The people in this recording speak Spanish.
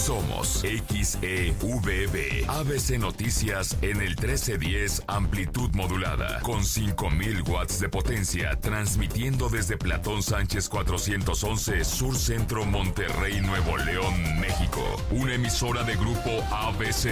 Somos XEVB, ABC Noticias en el 1310 amplitud modulada, con 5000 watts de potencia, transmitiendo desde Platón Sánchez 411, Sur Centro, Monterrey, Nuevo León, México. Una emisora de Grupo ABC.